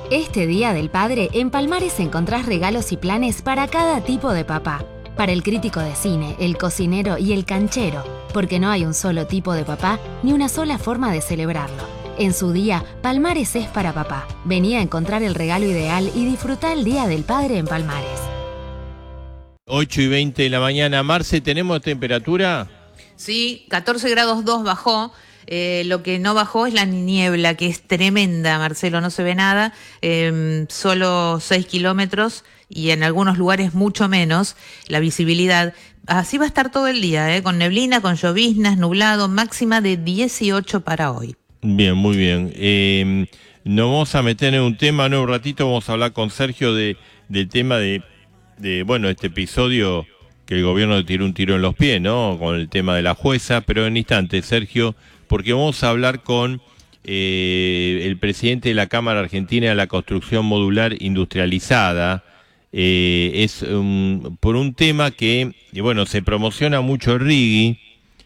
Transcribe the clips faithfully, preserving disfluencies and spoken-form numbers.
Este Día del Padre, en Palmares encontrás regalos y planes para cada tipo de papá. Para el crítico de cine, el cocinero y el canchero, porque no hay un solo tipo de papá ni una sola forma de celebrarlo. En su día, Palmares es para papá. Vení a encontrar el regalo ideal y disfrutá el Día del Padre en Palmares. ocho y veinte de la mañana. Marce, ¿tenemos temperatura? Sí, catorce grados dos bajó. Eh, lo que no bajó es la niebla, que es tremenda, Marcelo, no se ve nada, eh, solo seis kilómetros y en algunos lugares mucho menos la visibilidad. Así va a estar todo el día, eh, con neblina, con lloviznas, nublado, máxima de dieciocho para hoy. Bien, muy bien. Eh, nos vamos a meter en un tema, ¿no? Un ratito vamos a hablar con Sergio de del tema de, de, bueno, este episodio que el gobierno tiró un tiro en los pies, ¿no? Con el tema de la jueza, pero en instante, Sergio, porque vamos a hablar con eh, el presidente de la Cámara Argentina de la Construcción Modular Industrializada. Eh, es um, por un tema que, bueno, se promociona mucho el RIGI,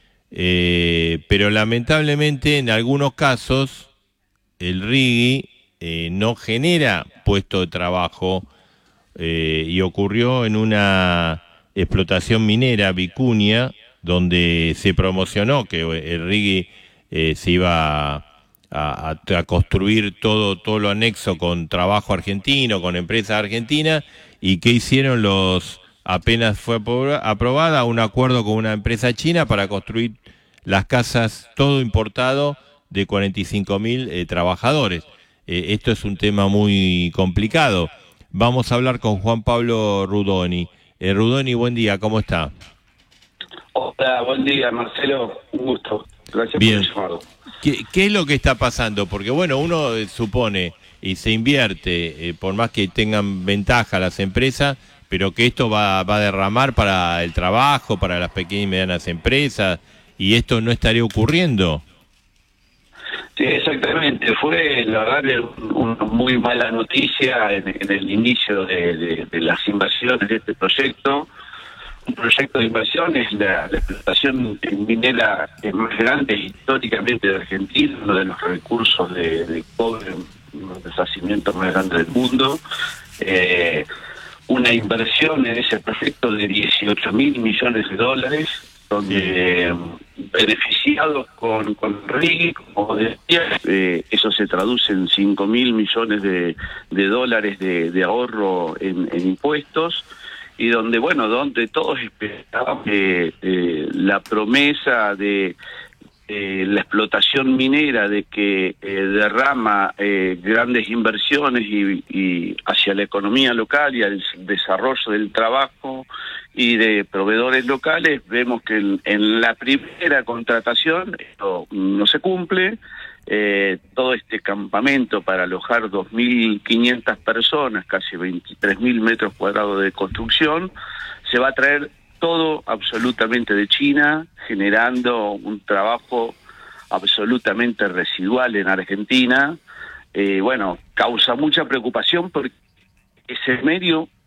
eh, pero lamentablemente en algunos casos el RIGI eh, no genera puesto de trabajo, eh, y ocurrió en una explotación minera, Vicuña, donde se promocionó que el RIGI eh, se iba a, a, a construir todo, todo lo anexo con trabajo argentino, con empresas argentinas, y ¿qué hicieron los? Apenas fue aprobada un acuerdo con una empresa china para construir las casas, todo importado, de cuarenta y cinco mil eh, trabajadores. Eh, esto es un tema muy complicado. Vamos a hablar con Juan Pablo Rudoni. Eh, Rudoni, buen día, ¿cómo está? Hola, buen día, Marcelo, un gusto. Gracias Bien. por el llamado. ¿Qué, ¿Qué es lo que está pasando? Porque, bueno, uno eh, supone y se invierte, eh, por más que tengan ventaja las empresas, pero que esto va, va a derramar para el trabajo, para las pequeñas y medianas empresas, y esto no estaría ocurriendo. Sí, exactamente. Fue, la verdad, una muy mala noticia en, en el inicio de, de, de las inversiones de este proyecto. Un proyecto de inversión es la, la explotación minera más grande históricamente de Argentina, uno de los recursos de, de cobre, uno de los yacimientos más grandes del mundo. Eh, una inversión en ese proyecto de dieciocho mil millones de dólares, donde eh, beneficiados con, con RIGI, como decía, eh, eso se traduce en cinco mil millones de, de dólares de, de ahorro en, en impuestos, y donde, bueno, donde todos esperaban que eh, la promesa de eh, la explotación minera, de que eh, derrama eh, grandes inversiones y, y hacia la economía local y al desarrollo del trabajo y de proveedores locales, vemos que en, en la primera contratación esto no se cumple. Eh, todo este campamento para alojar dos mil quinientas personas, casi veintitrés mil metros cuadrados de construcción, se va a traer todo absolutamente de China, generando un trabajo absolutamente residual en Argentina. Eh, bueno, causa mucha preocupación porque ese medio